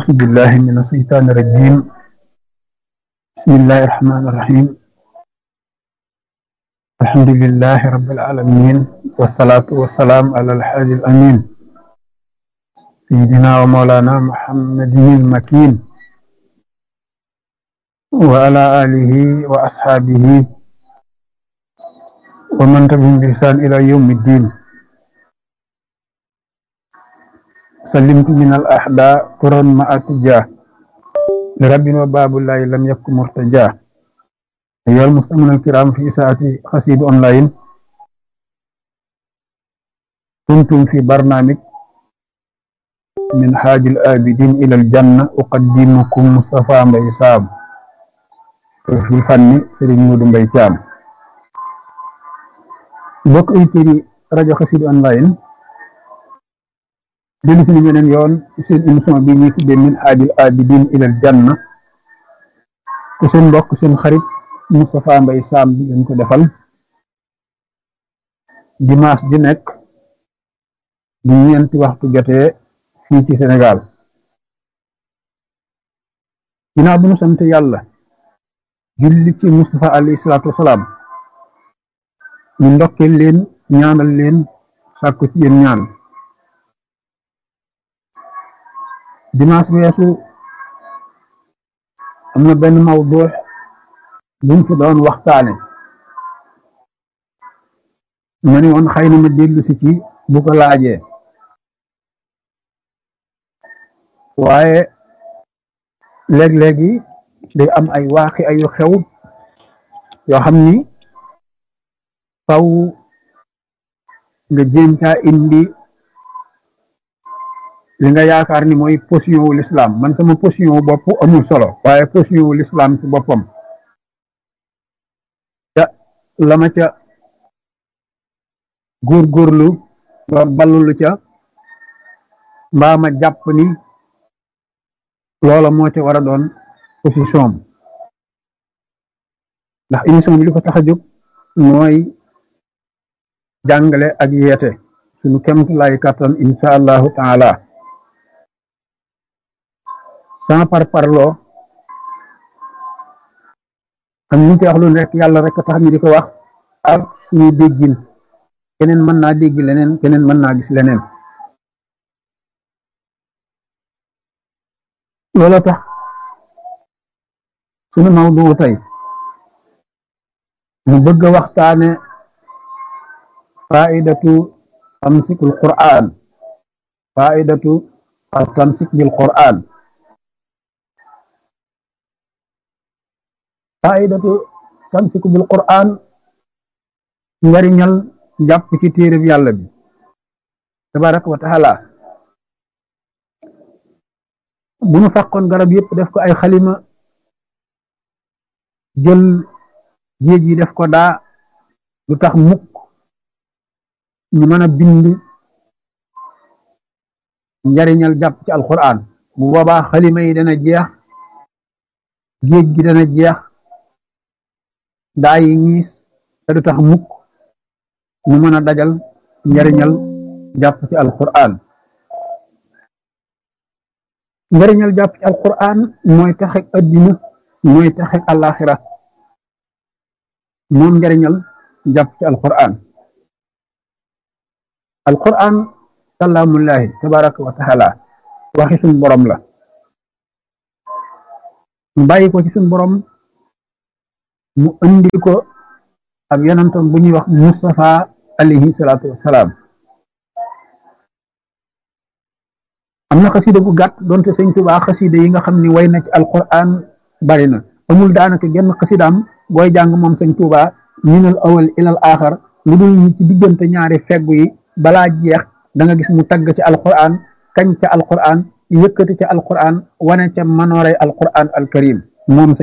أعوذ بالله من الشيطان الرجيم. بسم الله الرحمن الرحيم. الحمد لله رب العالمين، والصلاة والسلام على الحاج الأمين سيدنا ومولانا محمد المكين وعلى آله وأصحابه ومن تبعهم بإحسان إلى يوم الدين. سلمت من الأحداء قرا مع اتجاه لرب وباب الله لم يكن مرتجاه. أيها المستمعون الكرام في ساعة قصيد أونلاين، كنتم في برنامج من حاج الآبدين إلى الجنة. أقدمكم مصطفى مباي سام في الفن سيرين مودou Mbaye Thiam. mbokk auditeurs rajo Xassida online dellu si beneen yoon seen émission bi ñuy tuddee min haajil abidin ilal janna te seen mbokk seen xarit Moustapha Mbaye Sam bi leen ko defal dimanche ji nekk bu ñeenti waxtu jotee fii ci Sénégal. ginnaaw bu ñu sant yàlla julli ci Moustapha alayhi salaatu wasalaam, ñu ndokkeel leen ñaanal leen sàkku ci yéen ñaan. dimanche bi weesu am na benn mawdu buñ fi doon waxtaane, ma ne woon xëy na ma dellu si ci bu ko laajee, waaye léeg-léegi day am ay waaxi ayu xew yoo xam ni faw nga jéem caa indi li nga yaakaar ni mooy position wu l'islam. man sama position wu bopp amul solo, waaye position wu l'islam ci boppam ca la ma ca góorgóorlu ba ballulu ca mbaa ma jàpp ni loola moo ca war a doon position am, ndax émission bi li ko tax a jóg mooy jàngale ak yeete suñu kemt lay kàttan insha allahu taala, sans par parloo. am ñu ci wax lu nekk yàlla rek tax ñu di ko wax ak suñu déggin. keneen mën naa dégg leneen, keneen mën naa gis leneen. loolu tax suñu mawdu tey mu bëgg a waxtaane faidatu tamsikul Qur'an, faidatu tamsik bil Qur'an. faidatu tamsiku bil Qur'an, njariñal jàpp ci téereb yàlla bi tabaraka wa taala. bu nu fàqoon garab yëpp def ko ay xalima, jël géej yi def ko daa, lu tax mukk ñu mën a bind njariñal jàpp ci alquran. bu boobaa xalima yi dana jeex, géej gi dana jeex, daa yi ñiis, te du tax mukk ñu mën a dajal njariñal jàpp ci alquran. njariñal jàpp ci alquran mooy taxek addina, mooy taxek alaxira, moom njariñal jàpp ci alquran. alquran kalaamullahi tabaraka wa taala, waxi suñ borom la, mu bàyyi ko ci suñ borom, mu indi ko ak yonentam bu ñuy wax Mustafa alayhi salaatu wassalaam. am na xasida bu gàtt doonte sëñ Tuubaa xasida yi nga xam ni way na ci alquran bari na, amul daanaka genn xasidaam booy jàng moom sëñ Tuubaa minal awal ilal aaxar lu dul ñi ci diggante ñaari feggu yi balaa jeex da nga gis mu tagg ci alquran, kañ ca alquran, yëkkati ca alquran, wane ca manooray alquran alkarim moom